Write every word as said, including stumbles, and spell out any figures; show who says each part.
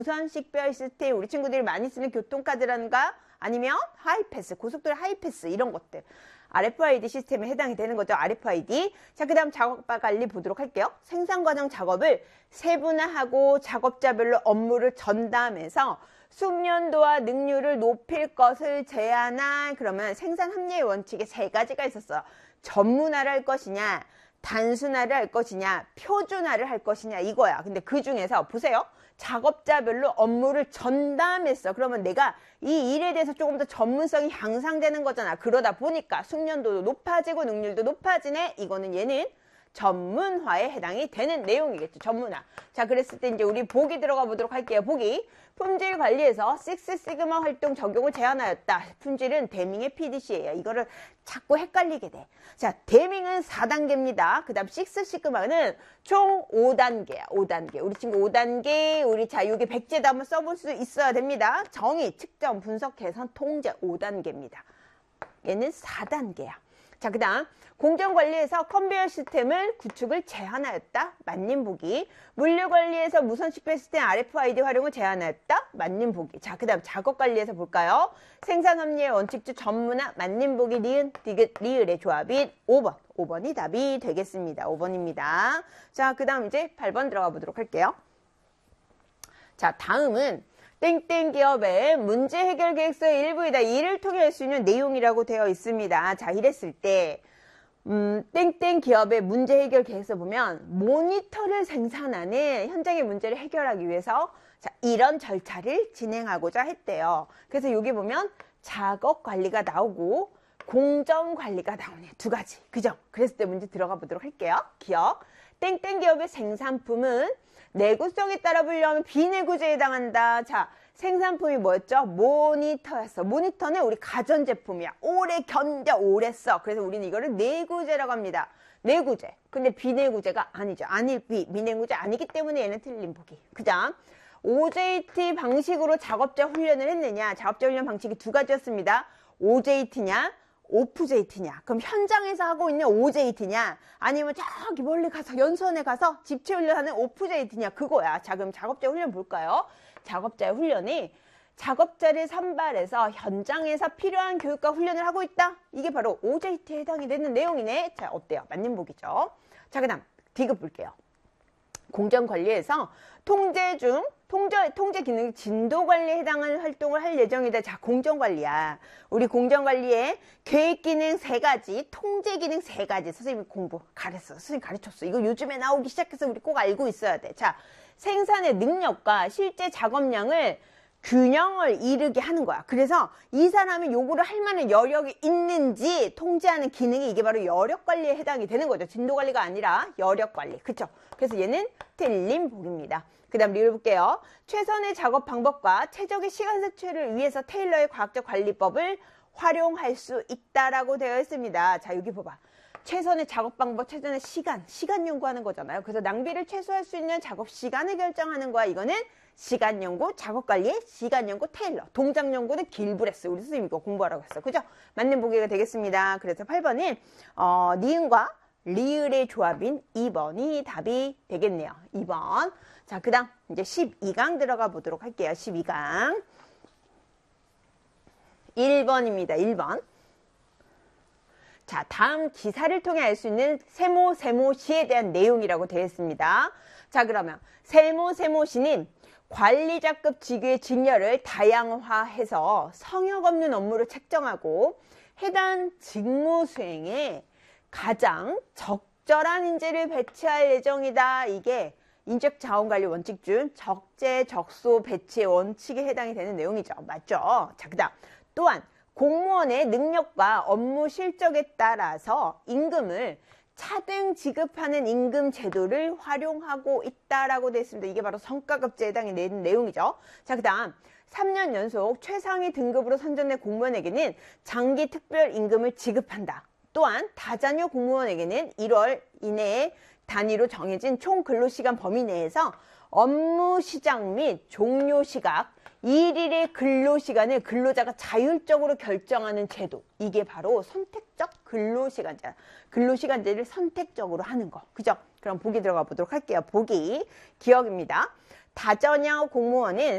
Speaker 1: 무선 식별 시스템, 우리 친구들이 많이 쓰는 교통카드라든가 아니면 하이패스, 고속도로 하이패스 이런 것들. 알에프아이디 시스템에 해당이 되는 거죠. 알에프아이디. 자, 그 다음 작업과 관리 보도록 할게요. 생산과정 작업을 세분화하고 작업자별로 업무를 전담해서 숙련도와 능률을 높일 것을 제한한, 그러면 생산 합리의 원칙에 세 가지가 있었어. 전문화를 할 것이냐, 단순화를 할 것이냐, 표준화를 할 것이냐, 이거야. 근데 그 중에서 보세요. 작업자별로 업무를 전담했어. 그러면 내가 이 일에 대해서 조금 더 전문성이 향상되는 거잖아. 그러다 보니까 숙련도도 높아지고 능률도 높아지네. 이거는 얘는 전문화에 해당이 되는 내용이겠죠. 전문화. 자, 그랬을 때 이제 우리 보기 들어가 보도록 할게요. 보기. 품질 관리에서 식스 시그마 활동 적용을 제한하였다. 품질은 데밍의 피디씨예요. 이거를 자꾸 헷갈리게 돼. 자, 데밍은 사 단계입니다. 그 다음 식스 시그마는 총 오 단계야. 오 단계. 우리 친구 오 단계. 우리 자, 여기 백제도 한번 써볼 수 있어야 됩니다. 정의, 측정, 분석, 개선, 통제 오 단계입니다. 얘는 사 단계야. 자, 그 다음 공정관리에서 컨베이어 시스템을 구축을 제한하였다. 맞님 보기. 물류관리에서 무선식별 시스템 알에프아이디 활용을 제한하였다. 맞님 보기. 자, 그 다음 작업관리에서 볼까요? 생산합리의 원칙주 전문화 맞님 보기 니은 디귿 리을의 조합인 오 번. 오 번이 답이 되겠습니다. 오 번입니다. 자, 그 다음 이제 팔 번 들어가 보도록 할게요. 자, 다음은 땡땡 기업의 문제 해결 계획서의 일부이다. 이를 통해 할 수 있는 내용이라고 되어 있습니다. 자, 이랬을 때 음, 땡땡 기업의 문제 해결 계획서 보면 모니터를 생산하는 현장의 문제를 해결하기 위해서 자, 이런 절차를 진행하고자 했대요. 그래서 여기 보면 작업 관리가 나오고 공정 관리가 나오네. 두 가지. 그죠? 그랬을 때 문제 들어가 보도록 할게요. 기업. 땡땡 기업의 생산품은 내구성에 따라 분류하면 비내구제에 해당한다. 자, 생산품이 뭐였죠? 모니터였어. 모니터는 우리 가전제품이야. 오래 견뎌, 오래 써. 그래서 우리는 이거를 내구제라고 합니다. 내구제. 근데 비내구제가 아니죠. 아닐 비. 비내구제 아니기 때문에 얘는 틀린 보기. 그 다음 오제이티 방식으로 작업자 훈련을 했느냐. 작업자 훈련 방식이 두 가지였습니다. 오제이티냐 오프제이티냐. 그럼 현장에서 하고 있는 오제이티냐 아니면 저기 멀리 가서 연수원에 가서 집체 훈련하는 오프제이티냐. 그거야. 자, 그럼 작업자 훈련 볼까요? 작업자의 훈련이 작업자를 선발해서 현장에서 필요한 교육과 훈련을 하고 있다. 이게 바로 오제이티에 해당이 되는 내용이네. 자, 어때요? 맞는 보기죠. 자, 그 다음 디귿 볼게요. 공정관리에서 통제 중 통제, 통제 기능 진도관리에 해당하는 활동을 할 예정이다. 자, 공정관리야. 우리 공정관리에 계획기능 세 가지, 통제기능 세 가지. 선생님이 공부 가르쳤어. 선생님 가르쳤어. 이거 요즘에 나오기 시작해서 우리 꼭 알고 있어야 돼. 자, 생산의 능력과 실제 작업량을 균형을 이루게 하는 거야. 그래서 이 사람이 요구를 할 만한 여력이 있는지 통제하는 기능이 이게 바로 여력관리에 해당이 되는 거죠. 진도관리가 아니라 여력관리. 그쵸? 그래서 얘는 틀린 보기입니다. 그 다음 리을 볼게요. 최선의 작업 방법과 최적의 시간 세출을 위해서 테일러의 과학적 관리법을 활용할 수 있다라고 되어 있습니다. 자, 여기 봐봐. 최선의 작업 방법, 최선의 시간, 시간 연구하는 거잖아요. 그래서 낭비를 최소화할 수 있는 작업 시간을 결정하는 거야. 이거는 시간 연구, 작업 관리의 시간 연구 테일러. 동작 연구는 길브레스. 우리 선생님 이거 공부하라고 했어. 그죠? 맞는 보기가 되겠습니다. 그래서 팔 번은 어, 니은과 리을의 조합인 이 번이 답이 되겠네요. 이 번. 자, 그 다음 이제 십이 강 들어가 보도록 할게요. 십이 강. 일 번입니다. 일 번. 자, 다음 기사를 통해 알 수 있는 세모, 세모시에 대한 내용이라고 되어 있습니다. 자, 그러면 세모, 세모시는 관리자급 직위의 직렬을 다양화해서 성역 없는 업무를 책정하고 해당 직무 수행에 가장 적절한 인재를 배치할 예정이다. 이게 인적자원관리 원칙 중 적재적소 배치의 원칙에 해당이 되는 내용이죠. 맞죠? 자, 그 다음 또한 공무원의 능력과 업무 실적에 따라서 임금을 차등 지급하는 임금 제도를 활용하고 있다라고 되어 있습니다. 이게 바로 성과급제에 해당이 되는 내용이죠. 자, 그 다음 삼 년 연속 최상위 등급으로 선정된 공무원에게는 장기 특별 임금을 지급한다. 또한 다자녀 공무원에게는 일 월 이내에 단위로 정해진 총 근로시간 범위 내에서 업무 시작 및 종료 시각 일일의 근로시간을 근로자가 자율적으로 결정하는 제도. 이게 바로 선택적 근로시간제. 근로시간제를 선택적으로 하는 거. 그죠? 그럼 보기 들어가 보도록 할게요. 보기. 기억입니다. 다자녀 공무원은